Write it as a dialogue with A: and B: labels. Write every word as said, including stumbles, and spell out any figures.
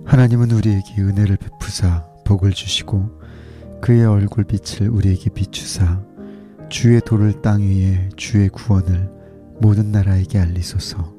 A: 하나님은 우리에게 은혜를 베푸사 복을 주시고 그의 얼굴빛을 우리에게 비추사 주의 도를 땅 위에 주의 구원을 모든 나라에게 알리소서.